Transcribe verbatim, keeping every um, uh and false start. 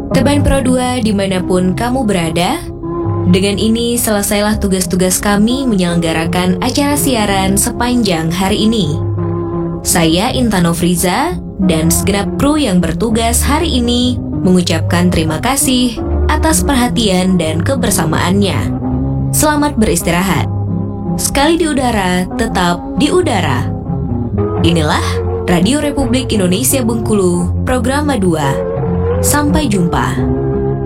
Teman Pro dua dimanapun kamu berada, dengan ini selesailah tugas-tugas kami menyelenggarakan acara siaran sepanjang hari ini. Saya Intan Nofriza dan segenap kru yang bertugas hari ini mengucapkan terima kasih atas perhatian dan kebersamaannya. Selamat beristirahat. Sekali di udara, tetap di udara. Inilah Radio Republik Indonesia Bengkulu, Program dua. Sampai jumpa.